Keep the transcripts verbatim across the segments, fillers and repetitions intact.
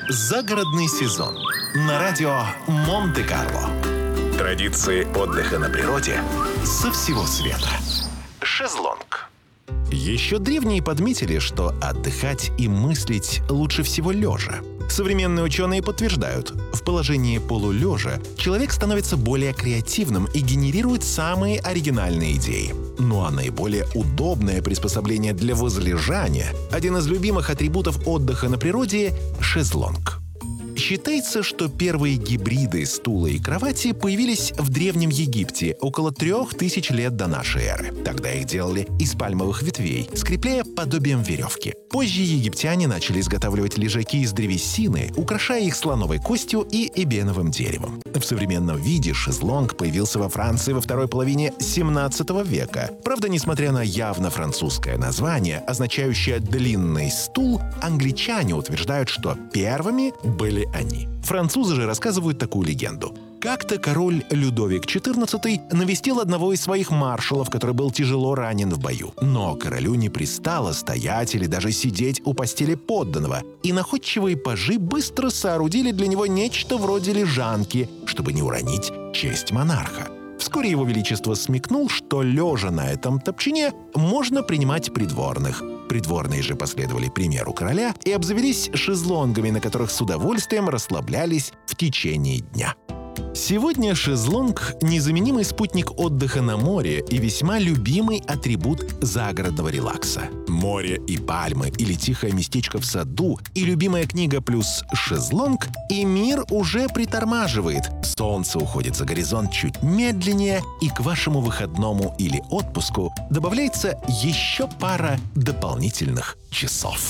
Загородный сезон на радио Монте-Карло. Традиции отдыха на природе со всего света. Шезлонг. Еще древние подметили, что отдыхать и мыслить лучше всего лежа. Современные ученые подтверждают, в положении полулежа человек становится более креативным и генерирует самые оригинальные идеи. Ну а наиболее удобное приспособление для возлежания – один из любимых атрибутов отдыха на природе – шезлонг. Считается, что первые гибриды стула и кровати появились в Древнем Египте около трех тысяч лет до нашей эры. Тогда их делали из пальмовых ветвей, скрепляя подобием веревки. Позже египтяне начали изготавливать лежаки из древесины, украшая их слоновой костью и эбеновым деревом. В современном виде шезлонг появился во Франции во второй половине семнадцатого века. Правда, несмотря на явно французское название, означающее «длинный стул», англичане утверждают, что первыми были они. Французы же рассказывают такую легенду. Как-то король Людовик четырнадцатый навестил одного из своих маршалов, который был тяжело ранен в бою. Но королю не пристало стоять или даже сидеть у постели подданного, и находчивые пажи быстро соорудили для него нечто вроде лежанки, чтобы не уронить честь монарха. Вскоре его величество смекнул, что лежа на этом топчине можно принимать придворных. Придворные же последовали примеру короля и обзавелись шезлонгами, на которых с удовольствием расслаблялись в течение дня. Сегодня шезлонг – незаменимый спутник отдыха на море и весьма любимый атрибут загородного релакса. Море и пальмы или тихое местечко в саду и любимая книга плюс шезлонг, и мир уже притормаживает. Солнце уходит за горизонт чуть медленнее, и к вашему выходному или отпуску добавляется еще пара дополнительных часов.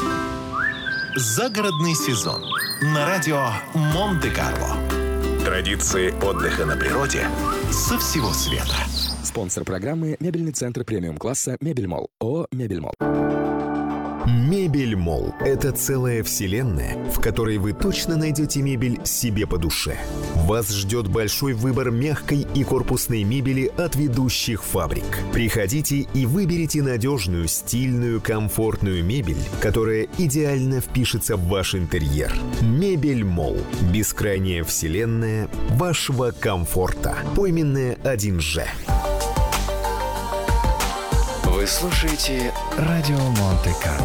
Загородный сезон на радио Монте-Карло. Традиции отдыха на природе со всего света. Спонсор программы — мебельный центр премиум-класса «Мебельмолл». ООО «Мебельмолл». Мебельмолл – это целая вселенная, в которой вы точно найдете мебель себе по душе. Вас ждет большой выбор мягкой и корпусной мебели от ведущих фабрик. Приходите и выберите надежную, стильную, комфортную мебель, которая идеально впишется в ваш интерьер. Мебельмолл – бескрайняя вселенная вашего комфорта. Пойменная один же. Вы слушаете радио Монте-Карло.